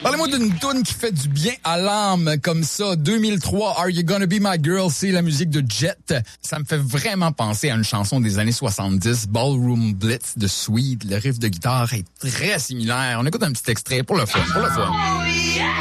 Parlez-moi d'une toune qui fait du bien à l'âme comme ça. 2003, Are You Gonna Be My Girl? C'est la musique de Jet. Ça me fait vraiment penser à une chanson des années 70, Ballroom Blitz de Sweet. Le riff de guitare est très similaire. On écoute un petit extrait pour le fun, pour le fun.